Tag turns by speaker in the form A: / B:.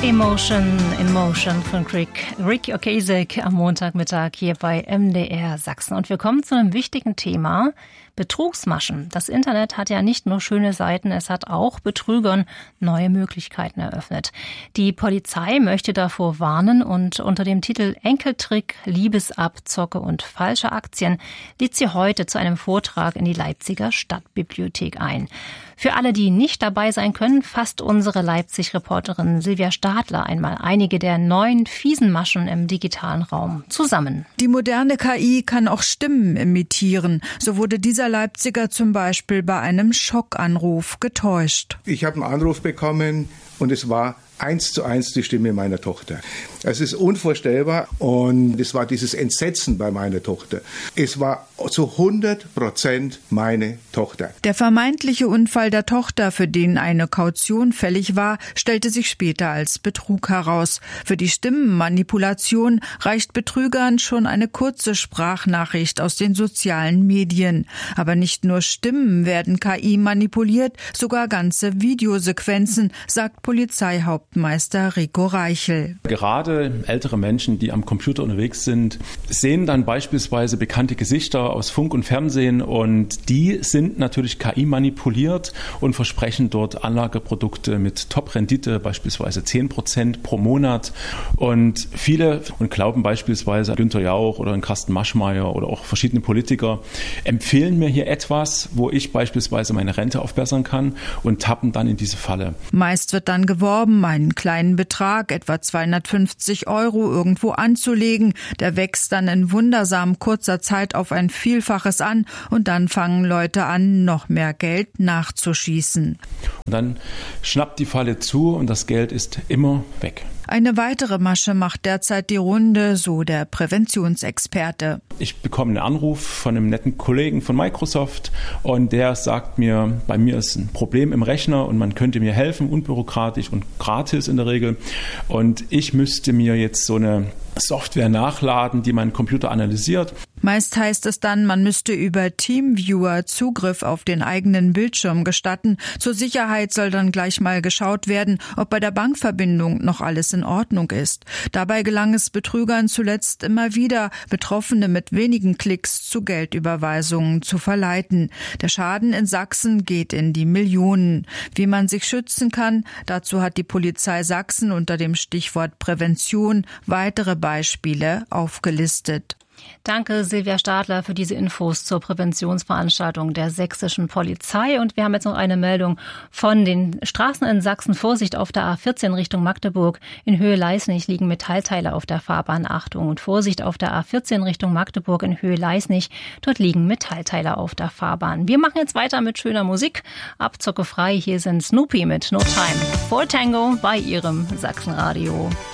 A: Emotion in Motion von Rick Ocasek am Montagmittag hier bei MDR Sachsen. Und wir kommen zu einem wichtigen Thema: Betrugsmaschen. Das Internet hat ja nicht nur schöne Seiten, es hat auch Betrügern neue Möglichkeiten eröffnet. Die Polizei möchte davor warnen und unter dem Titel Enkeltrick, Liebesabzocke und falsche Aktien lädt sie heute zu einem Vortrag in die Leipziger Stadtbibliothek ein. Für alle, die nicht dabei sein können, fasst unsere Leipzig-Reporterin Silvia Stadler einmal einige der neuen fiesen Maschen im digitalen Raum zusammen.
B: Die moderne KI kann auch Stimmen imitieren. So wurde dieser Leipziger zum Beispiel bei einem Schockanruf getäuscht.
C: Ich habe einen Anruf bekommen und es war 1:1 die Stimme meiner Tochter. Es ist unvorstellbar und es war dieses Entsetzen bei meiner Tochter. Es war zu 100% meine Tochter.
B: Der vermeintliche Unfall der Tochter, für den eine Kaution fällig war, stellte sich später als Betrug heraus. Für die Stimmenmanipulation reicht Betrügern schon eine kurze Sprachnachricht aus den sozialen Medien. Aber nicht nur Stimmen werden KI manipuliert, sogar ganze Videosequenzen, sagt Polizeihauptmeister Rico Reichel.
D: Gerade ältere Menschen, die am Computer unterwegs sind, sehen dann beispielsweise bekannte Gesichter aus Funk und Fernsehen und die sind natürlich KI manipuliert und versprechen dort Anlageprodukte mit Top-Rendite, beispielsweise 10% pro Monat. Und viele glauben beispielsweise Günther Jauch oder Carsten Maschmeyer oder auch verschiedene Politiker empfehlen mir hier etwas, wo ich beispielsweise meine Rente aufbessern kann und tappen dann in diese Falle.
B: Meist wird dann geworben, einen kleinen Betrag, etwa 250 € irgendwo anzulegen. Der wächst dann in wundersam kurzer Zeit auf ein Vielfaches an und dann fangen Leute an, noch mehr Geld nachzuschießen.
D: Und dann schnappt die Falle zu und das Geld ist immer weg.
B: Eine weitere Masche macht derzeit die Runde, so der Präventionsexperte.
D: Ich bekomme einen Anruf von einem netten Kollegen von Microsoft und der sagt mir, bei mir ist ein Problem im Rechner und man könnte mir helfen, unbürokratisch und gratis in der Regel. Und ich müsste mir jetzt so eine Software nachladen, die meinen Computer analysiert.
B: Meist heißt es dann, man müsste über TeamViewer Zugriff auf den eigenen Bildschirm gestatten. Zur Sicherheit soll dann gleich mal geschaut werden, ob bei der Bankverbindung noch alles in Ordnung ist. Dabei gelang es Betrügern zuletzt immer wieder, Betroffene mit wenigen Klicks zu Geldüberweisungen zu verleiten. Der Schaden in Sachsen geht in die Millionen. Wie man sich schützen kann, dazu hat die Polizei Sachsen unter dem Stichwort Prävention weitere Beispiele aufgelistet.
A: Danke, Silvia Stadler, für diese Infos zur Präventionsveranstaltung der sächsischen Polizei. Und wir haben jetzt noch eine Meldung von den Straßen in Sachsen. Vorsicht auf der A14 Richtung Magdeburg. In Höhe Leisnig liegen Metallteile auf der Fahrbahn. Achtung und Vorsicht auf der A14 Richtung Magdeburg in Höhe Leisnig. Dort liegen Metallteile auf der Fahrbahn. Wir machen jetzt weiter mit schöner Musik. Abzockefrei. Hier sind Snoopy mit No Time for Tango bei Ihrem Sachsenradio.